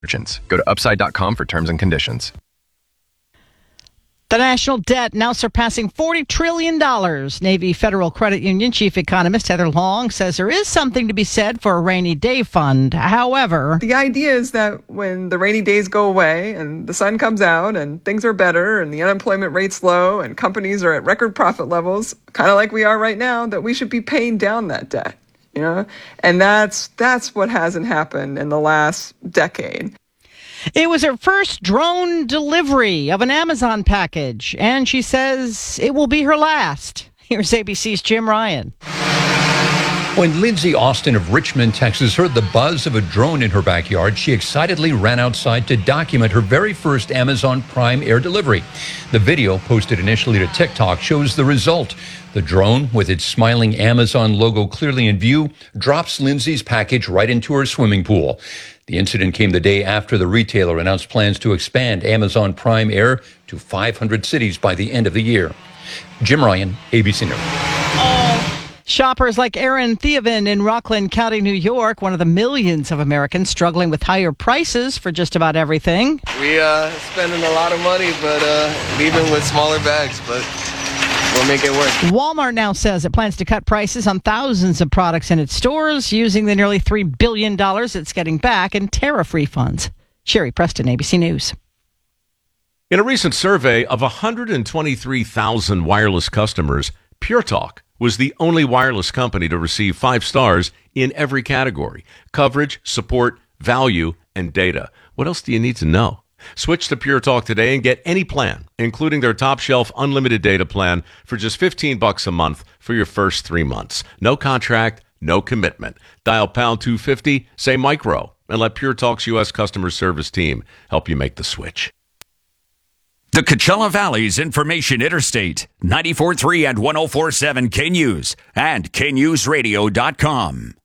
Go to upside.com for terms and conditions. The national debt now surpassing $40 trillion. Navy Federal Credit Union chief economist Heather Long says there is something to be said for a rainy day fund. However, the idea is that when the rainy days go away and the sun comes out and things are better and the unemployment rate's low and companies are at record profit levels, kind of like we are right now, that we should be paying down that debt, And that's what hasn't happened in the last decade. It was her first drone delivery of an Amazon package, and she says it will be her last. Here's ABC's Jim Ryan. When Lindsay Austin of Richmond, Texas, heard the buzz of a drone in her backyard, she excitedly ran outside to document her very first Amazon Prime air delivery. The video, posted initially to TikTok, shows the result. The drone, with its smiling Amazon logo clearly in view, drops Lindsay's package right into her swimming pool. The incident came the day after the retailer announced plans to expand Amazon Prime Air to 500 cities by the end of the year. Jim Ryan, ABC News. Shoppers like Aaron Theovan in Rockland County, New York, one of the millions of Americans struggling with higher prices for just about everything. We spending a lot of money, but leaving with smaller bags, but we'll make it work. Walmart now says it plans to cut prices on thousands of products in its stores using the nearly $3 billion it's getting back in tariff refunds. Sherry Preston, ABC News. In a recent survey of 123,000 wireless customers, Pure Talk was the only wireless company to receive 5 stars in every category: coverage, support, value, and data. What else do you need to know? Switch to Pure Talk today and get any plan, including their top shelf unlimited data plan, for just $15 a month for your first 3 months. No contract, no commitment. Dial pound 250, say micro, and let Pure Talk's U.S. customer service team help you make the switch. The Coachella Valley's Information Interstate, 94.3 and 104.7 KNews and KNewsRadio.com.